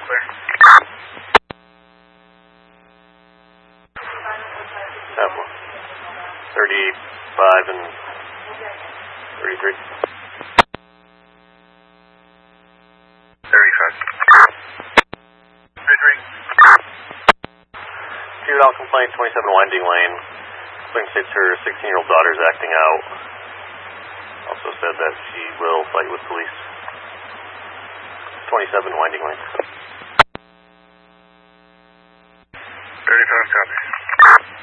clear. 35 and 33. 35. 33. 2 out complaint, 27 Winding Lane. Complaint states her 16-year-old daughter is acting out. Also said that she will fight with police. 27 Winding Lane. 35 copy.